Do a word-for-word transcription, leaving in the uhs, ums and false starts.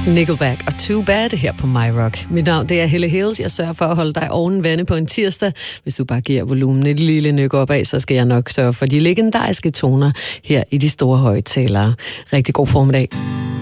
Nickelback og Too Bad her på My Rock. Mit navn det er Helle Hills. Jeg sørger for at holde dig oven vande på en tirsdag. Hvis du bare giver volumen et lille nyk opad, så skal jeg nok sørge for de legendariske toner her i de store højtalere. Rigtig god formiddag.